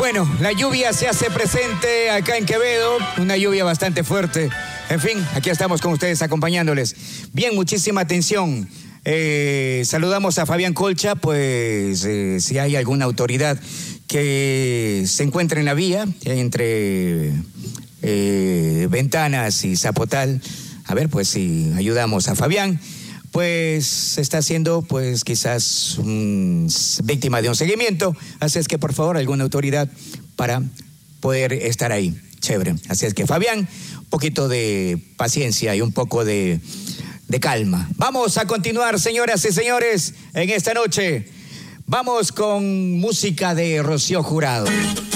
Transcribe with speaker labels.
Speaker 1: Bueno, la lluvia se hace presente acá en Quevedo, una lluvia bastante fuerte. En fin, aquí estamos con ustedes acompañándoles. Bien, muchísima atención. Saludamos a Fabián Colcha, pues si hay alguna autoridad que se encuentre en la vía entre Ventanas y Zapotal, a ver, pues si ayudamos a Fabián, pues está siendo, pues quizás víctima de un seguimiento, así es que por favor alguna autoridad para poder estar ahí, chévere. Así es que Fabián, un poquito de paciencia y un poco de calma. Vamos a continuar, señoras y señores, en esta noche. Vamos con música de Rocío Jurado.